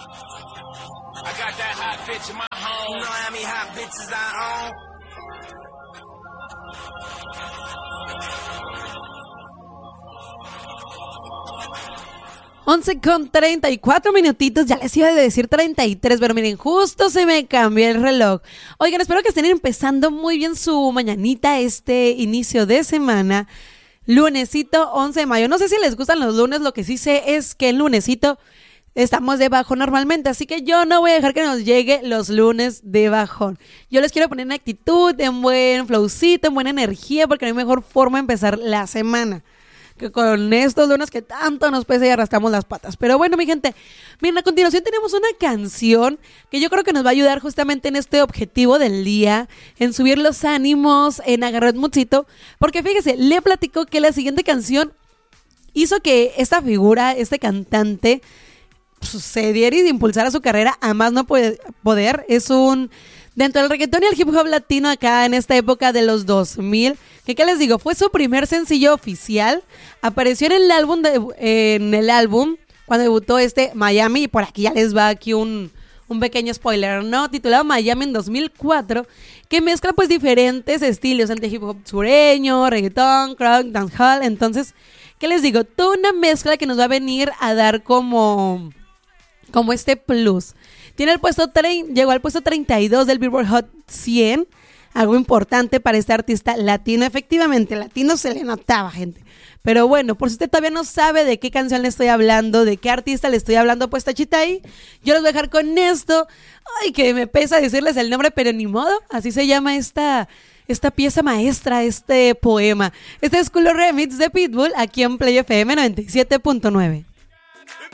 I got that hot bitch in my home. You know how many hot bitches I own? 11:34, ya les iba a decir 33, pero miren, justo se me cambió el reloj. Oigan, espero que estén empezando muy bien su mañanita, este inicio de semana. Lunesito 11 de mayo. No sé si les gustan los lunes, lo que sí sé es que el lunesito estamos de bajón normalmente, así que yo no voy a dejar que nos llegue los lunes de bajón. Yo les quiero poner en actitud, en buen flowcito, en buena energía, porque no hay mejor forma de empezar la semana que con estos lunes que tanto nos pesa y arrastramos las patas. Pero bueno, mi gente, miren, a continuación tenemos una canción que yo creo que nos va a ayudar justamente en este objetivo del día, en subir los ánimos, en agarrar muchito, porque fíjese, le platico que la siguiente canción hizo que esta figura, este cantante, se diera y impulsara su carrera a más no poder. Es un dentro del reggaetón y el hip hop latino acá en esta época de los 2000, que qué les digo, fue su primer sencillo oficial, apareció en el álbum cuando debutó Miami, y por aquí ya les va aquí un pequeño spoiler, ¿no? Titulado Miami en 2004, que mezcla pues diferentes estilos entre hip hop sureño, reggaetón, crunk, dancehall. Entonces, ¿qué les digo? Toda una mezcla que nos va a venir a dar como este plus. Llegó al puesto 32 del Billboard Hot 100, algo importante para este artista latino. Efectivamente, latino se le notaba, gente. Pero bueno, por si usted todavía no sabe de qué canción le estoy hablando, de qué artista le estoy hablando, pues tachita ahí. Yo los voy a dejar con esto. Ay, que me pesa decirles el nombre, pero ni modo. Así se llama esta pieza maestra, este poema. Este es Culo Remix de Pitbull, aquí en Play FM 97.9.